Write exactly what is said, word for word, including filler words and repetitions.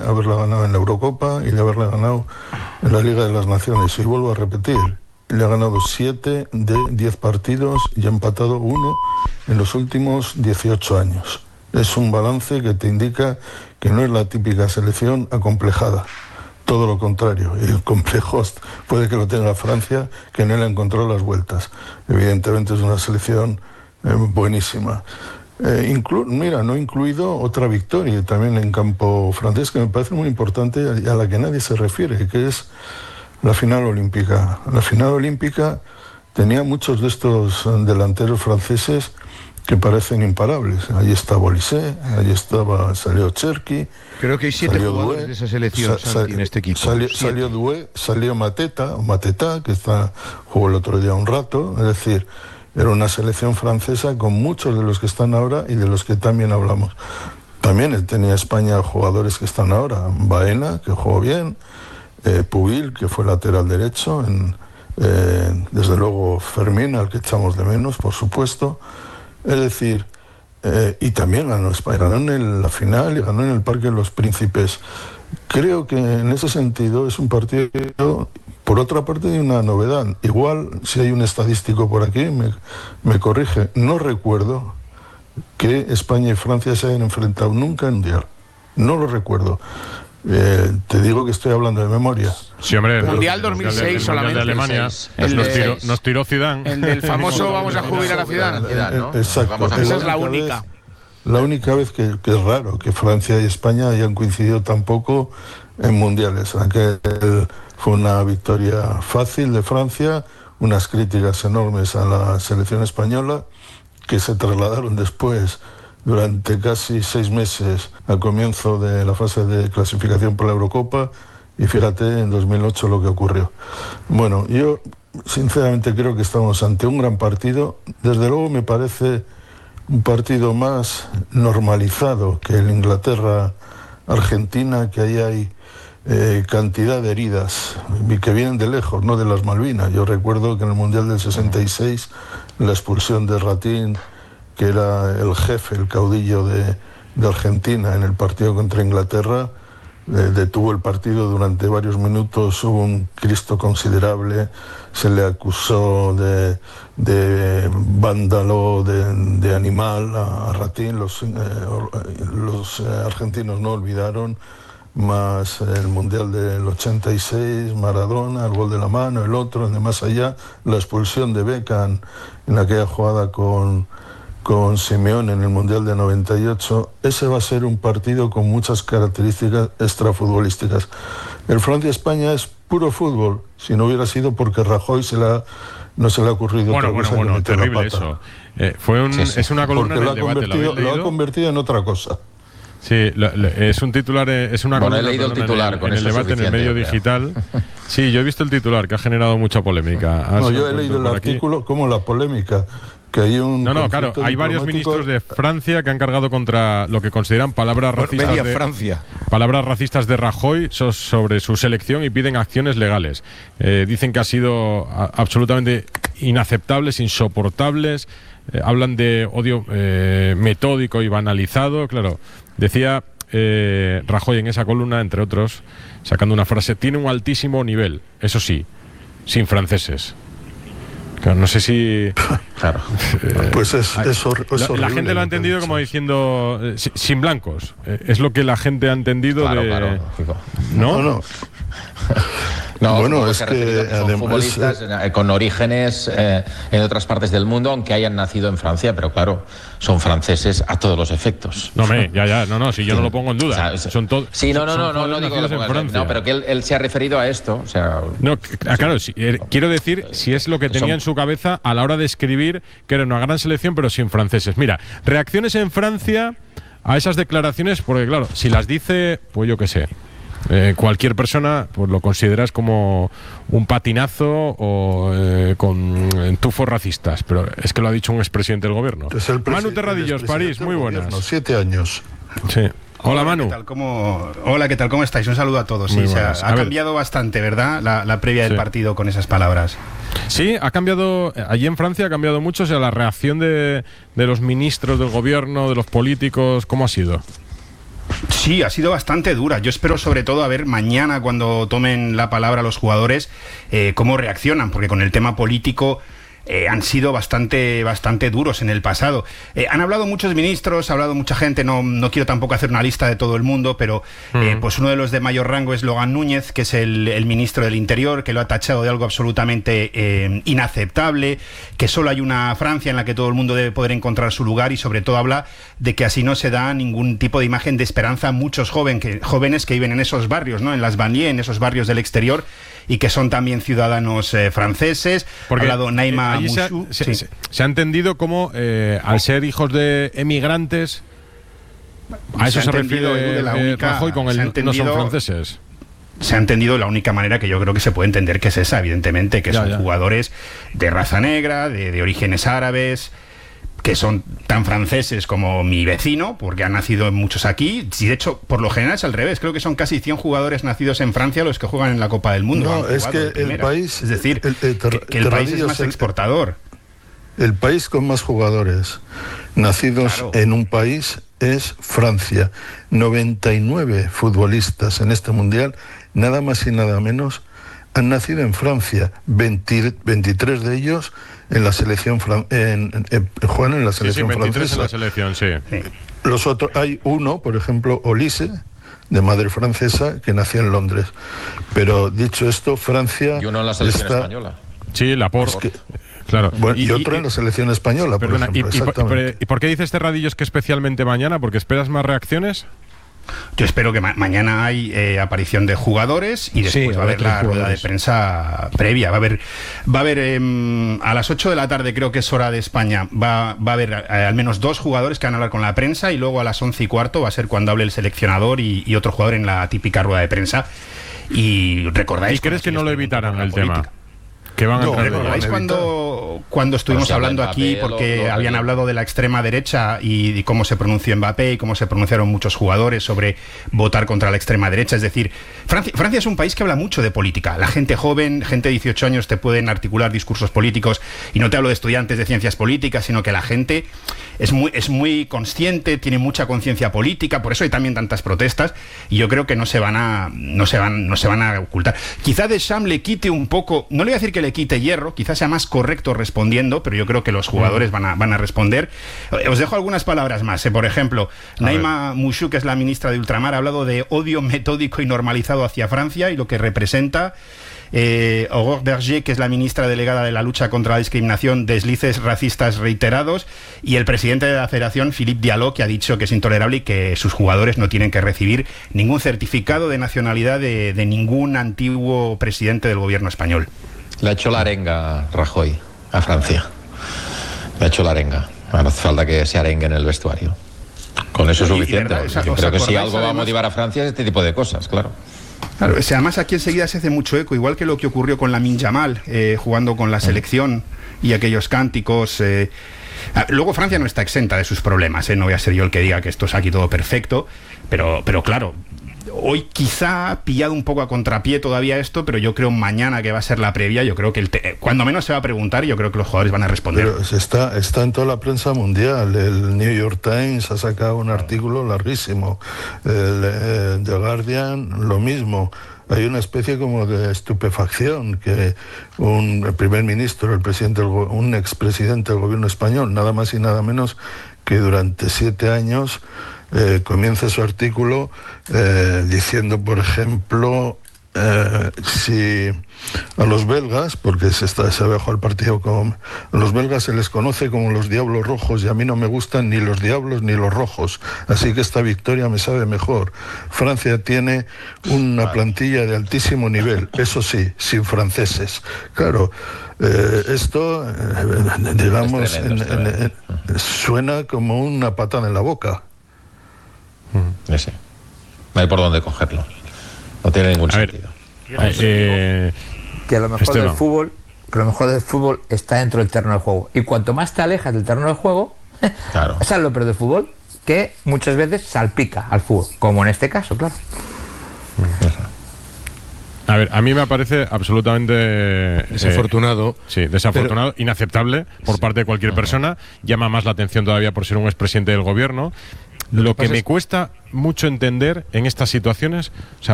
haberla ganado en la Eurocopa y de haberla ganado en la Liga de las Naciones. Y vuelvo a repetir, le ha ganado siete de diez partidos y ha empatado uno en los últimos dieciocho años. Es un balance que te indica que no es la típica selección acomplejada. Todo lo contrario, y el complejo puede que lo tenga Francia, que no le encontró las vueltas. Evidentemente es una selección eh, buenísima. Eh, inclu- mira, no he incluido otra victoria también en campo francés que me parece muy importante y a la que nadie se refiere, que es la final olímpica. La final olímpica tenía muchos de estos delanteros franceses que parecen imparables. Ahí está Bolissé, ahí estaba, salió Cherki. Creo que hay siete jugadores Doué, de esa selección sa, sa, en este equipo. Salió, salió Doué, salió Mateta, Mateta, que está, jugó el otro día un rato. Es decir, era una selección francesa con muchos de los que están ahora y de los que también hablamos. También tenía España jugadores que están ahora. Baena, que jugó bien. Eh, Pubil, que fue lateral derecho. En, eh, desde luego Fermín, al que echamos de menos, por supuesto. Es decir, eh, y también ganó España, ganó en el, la final y ganó en el Parque de los Príncipes. Creo que en ese sentido es un partido, por otra parte, de una novedad. Igual, si hay un estadístico por aquí, me, me corrige. No recuerdo que España y Francia se hayan enfrentado nunca en Mundial. No lo recuerdo. Eh, te digo que estoy hablando de memoria. Sí, hombre, el Mundial dos mil seis solamente. De Alemania. El nos, de tiró, nos tiró Zidane. El del famoso vamos a jubilar a Zidane. ¿no? Exacto. Vamos a Esa es la única. Vez, la única vez que, que es raro que Francia y España hayan coincidido tampoco en mundiales. Aquel fue una victoria fácil de Francia, unas críticas enormes a la selección española que se trasladaron después durante casi seis meses al comienzo de la fase de clasificación por la Eurocopa, y fíjate en dos mil ocho lo que ocurrió. Bueno, yo sinceramente creo que estamos ante un gran partido. Desde luego me parece un partido más normalizado que el Inglaterra-Argentina, que ahí hay eh, cantidad de heridas y que vienen de lejos, no de las Malvinas. Yo recuerdo que en el Mundial del sesenta y seis la expulsión de Ratín, que era el jefe, el caudillo de, de Argentina en el partido contra Inglaterra, eh, detuvo el partido durante varios minutos, hubo un Cristo considerable, se le acusó de, de vándalo, de, de animal a, a Ratín. Los, eh, los eh, argentinos no olvidaron, más el Mundial del ochenta y seis, Maradona, el gol de la mano, el otro, el de más allá, la expulsión de Beckham en aquella jugada con... con Simeone en el Mundial de noventa y ocho. Ese va a ser un partido con muchas características extrafutbolísticas. El Francia-España es puro fútbol, si no hubiera sido porque Rajoy se la, no se le ha ocurrido bueno, otra bueno, cosa bueno, que meter terrible la pata. Eso. Eh, fue un, sí, sí. Es una columna porque en el lo ha, debate, convertido, ¿lo lo ha convertido en otra cosa. Sí, lo, lo, es un titular, es una bueno, columna he leído el titular, en, con en el debate en el medio digital. Sí, yo he visto el titular, que ha generado mucha polémica. No, yo he leído el artículo, aquí. Como la polémica. Que hay un no, no, claro, hay varios ministros de Francia que han cargado contra lo que consideran palabras racistas media de Francia. palabras racistas de Rajoy so, sobre su selección y piden acciones legales. Eh, dicen que ha sido a, absolutamente inaceptables, insoportables. Eh, hablan de odio eh, metódico y banalizado. Claro, decía eh, Rajoy en esa columna, entre otros, sacando una frase: tiene un altísimo nivel, eso sí, sin franceses. Claro, no sé si... Claro. Eh, pues es, es, hor- es la, la gente lo ha entendido como diciendo eh, sin blancos. Eh, es lo que la gente ha entendido. Claro, de... claro. ¿No? No, no. No, bueno, es se que, que son además, futbolistas eh, con orígenes eh, en otras partes del mundo, aunque hayan nacido en Francia, pero claro, son franceses a todos los efectos. No, me, ya, ya, no, no, si yo sí. no lo pongo en duda. O sea, son todos. Sí, no, no, no, no, no digo que lo no, pero que él, él se ha referido a esto, o sea. No, claro, sí, eh, quiero decir si es lo que tenía son... en su cabeza a la hora de escribir que era una gran selección, pero sin franceses. Mira, reacciones en Francia a esas declaraciones, porque claro, si las dice, pues yo qué sé. Eh, cualquier persona pues lo consideras como un patinazo o eh, con entufos racistas, pero es que lo ha dicho un expresidente del gobierno. Manu Terradillos, París, muy buenas. Gobierno, siete años. Sí. Hola, Hola, Manu. ¿qué tal? ¿Cómo... Hola, ¿qué tal? ¿Cómo estáis? Un saludo a todos. Sí, se ha, ha cambiado bastante, ¿verdad? La, la previa sí. del partido con esas palabras. Sí, ha cambiado. Allí en Francia ha cambiado mucho. O sea, la reacción de, de los ministros del gobierno, de los políticos, ¿cómo ha sido? Sí, ha sido bastante dura. Yo espero sobre todo a ver mañana cuando tomen la palabra los jugadores eh, cómo reaccionan, porque con el tema político eh, han sido bastante, bastante duros en el pasado. Eh, han hablado muchos ministros, ha hablado mucha gente, no, no quiero tampoco hacer una lista de todo el mundo, pero eh, pues uno de los de mayor rango es Logan Núñez, que es el, el ministro del Interior, que lo ha tachado de algo absolutamente eh, inaceptable, que solo hay una Francia en la que todo el mundo debe poder encontrar su lugar, y sobre todo habla de que así no se da ningún tipo de imagen de esperanza a muchos joven, que, jóvenes que viven en esos barrios, ¿no? En las banlieues, en esos barrios del exterior, y que son también ciudadanos eh, franceses. Porque ha hablado Naima se ha, Mouchou, se, sí. se, se ha entendido como, eh, al ser hijos de emigrantes, a eso se, se refiere de la única, Rajoy con el no son franceses. Se ha entendido la única manera que yo creo que se puede entender, que es esa, evidentemente, que ya, son ya. jugadores de raza negra, de, de orígenes árabes, que son tan franceses como mi vecino, porque han nacido muchos aquí. Y de hecho, por lo general es al revés. Creo que son casi cien jugadores nacidos en Francia los que juegan en la Copa del Mundo. No, es que el país... Es decir, el, el, el, que, que el país es más el, exportador. El país con más jugadores nacidos claro. en un país es Francia. noventa y nueve futbolistas en este Mundial, nada más y nada menos, han nacido en Francia. veinte, veintitrés de ellos en la selección fran en, en, en, juegan en la selección sí, sí, veintitrés francesa. En la selección, sí. Los otros, hay uno, por ejemplo, Olise, de madre francesa, que nació en Londres. Pero dicho esto, Francia y uno en la selección está, española. Sí, Laporte. Es que, claro. Bueno, y, y otro y, en la selección española, perdona, por ejemplo. Y, exactamente. Y, ¿Y por qué dices Terradillos que especialmente mañana? ¿Porque esperas más reacciones? Yo espero que ma mañana hay eh, aparición de jugadores y después sí, va a haber la rueda de prensa previa. Va a haber, va a haber eh, a las ocho de la tarde, creo que es hora de España, va, va a haber eh, al menos dos jugadores que van a hablar con la prensa, y luego a las once y cuarto va a ser cuando hable el seleccionador y, y otro jugador en la típica rueda de prensa. Y recordáis... ¿Y crees que no lo evitarán el tema? Que van a no, ¿recordáis cuando, cuando estuvimos hablando aquí porque lo, lo habían hablado de la extrema derecha y, y cómo se pronunció Mbappé y cómo se pronunciaron muchos jugadores sobre votar contra la extrema derecha? Es decir, Francia, Francia es un país que habla mucho de política. La gente joven, gente de dieciocho años, te pueden articular discursos políticos, y no te hablo de estudiantes de ciencias políticas, sino que la gente es muy, es muy consciente, tiene mucha conciencia política, por eso hay también tantas protestas, y yo creo que no se van a, no se van, no se van a ocultar. Quizá Deschamps le quite un poco, no le voy a decir que le quite hierro, quizás sea más correcto respondiendo, pero yo creo que los jugadores van a, van a responder. Os dejo algunas palabras más. ¿eh? Por ejemplo, Naima Mouchou, que es la ministra de Ultramar, ha hablado de odio metódico y normalizado hacia Francia y lo que representa. Eh, Aurore Berger, que es la ministra delegada de la lucha contra la discriminación, deslices racistas reiterados, y el presidente de la federación, Philippe Diallo, que ha dicho que es intolerable y que sus jugadores no tienen que recibir ningún certificado de nacionalidad de, de ningún antiguo presidente del gobierno español. Le ha hecho la arenga Rajoy a Francia. Le ha hecho la arenga. No hace falta que se arengue en el vestuario. Con eso es suficiente. Verdad, o sea, yo creo que si algo va a motivar a Francia es este tipo de cosas, claro. Claro, o sea, además aquí enseguida se hace mucho eco, igual que lo que ocurrió con Lamine Yamal, eh, jugando con la selección y aquellos cánticos. Eh. Luego Francia no está exenta de sus problemas, eh. no voy a ser yo el que diga que esto es aquí todo perfecto, pero, pero claro, hoy quizá ha pillado un poco a contrapié todavía esto, pero yo creo mañana, que va a ser la previa, yo creo que el te cuando menos se va a preguntar, y yo creo que los jugadores van a responder. Pero está, está en toda la prensa mundial. El New York Times ha sacado un artículo larguísimo, el, el The Guardian lo mismo. Hay una especie como de estupefacción que un el primer ministro, el presidente, un expresidente del gobierno español, nada más y nada menos que durante siete años Eh, comienza su artículo eh, diciendo, por ejemplo, eh, si a los belgas, porque se, está, se había jugado el partido con a los belgas se les conoce como los diablos rojos, y a mí no me gustan ni los diablos ni los rojos, así que esta victoria me sabe mejor. Francia tiene una plantilla de altísimo nivel, eso sí, sin franceses. Claro, eh, esto, eh, digamos, es tremendo, en, en, en, suena como una patada en la boca. Sí, sí. No hay por dónde cogerlo. No tiene ningún a sentido. Ver, eh, que lo mejor este del no. fútbol, que lo mejor del fútbol está dentro del terreno del juego. Y cuanto más te alejas del terreno del juego, claro. Eso es lo peor del fútbol, que muchas veces salpica al fútbol, como en este caso, claro. A ver, a mí me parece absolutamente desafortunado. Eh, sí, desafortunado, pero, inaceptable por sí, parte de cualquier persona. Llama más la atención todavía por ser un expresidente del gobierno. Lo, Lo que, que me es... cuesta mucho entender en estas situaciones, o sea,